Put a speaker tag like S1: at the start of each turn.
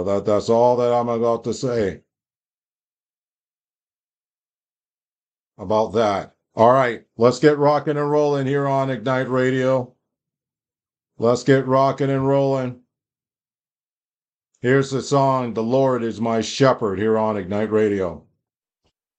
S1: That's all that I'm about to say about that. All right, let's get rocking and rolling here on Ignite Radio. Let's get rocking and rolling. Here's the song, The Lord is My Shepherd, here on Ignite Radio.